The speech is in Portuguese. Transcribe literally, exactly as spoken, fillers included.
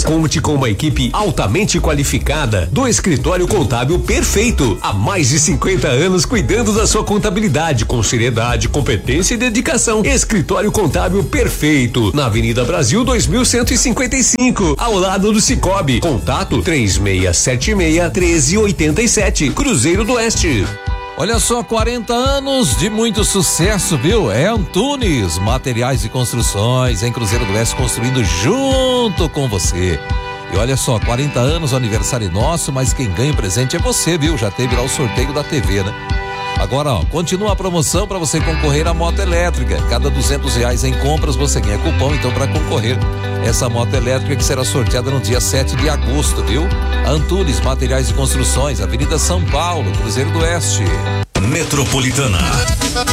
Conte com uma equipe altamente qualificada do Escritório Contábil Perfeito. Há mais de cinquenta anos cuidando da sua contabilidade com seriedade, competência e dedicação. Escritório Contábil Perfeito, na Avenida Brasil dois mil cento e cinquenta e cinco, ao lado do Cicobi. Contato três seis sete seis, treze oitenta e sete, Cruzeiro do Oeste. Olha só, quarenta anos de muito sucesso, viu? É Antunes Materiais e Construções, em Cruzeiro do Oeste, construindo junto com você. E olha só, quarenta anos, aniversário nosso, mas quem ganha o presente é você, viu? Já teve lá o sorteio da T V, né? Agora, ó, continua a promoção para você concorrer à moto elétrica. Cada duzentos reais em compras você ganha cupom, então, para concorrer. Essa moto elétrica que será sorteada no dia sete de agosto, viu? Antunes Materiais e Construções, Avenida São Paulo, Cruzeiro do Oeste. Metropolitana.